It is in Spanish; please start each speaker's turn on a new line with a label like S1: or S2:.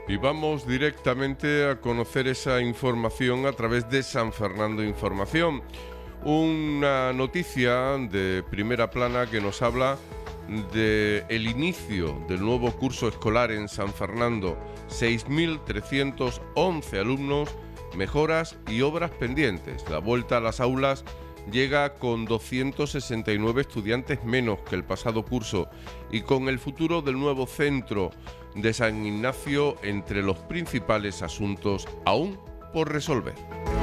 S1: Y vamos directamente a conocer esa información a través de San Fernando Información. Una noticia de primera plana que nos habla del inicio del nuevo curso escolar en San Fernando. 6.311 alumnos, mejoras y obras pendientes. La vuelta a las aulas llega con 269 estudiantes menos que el pasado curso y con el futuro del nuevo centro de San Ignacio entre los principales asuntos aún por resolver.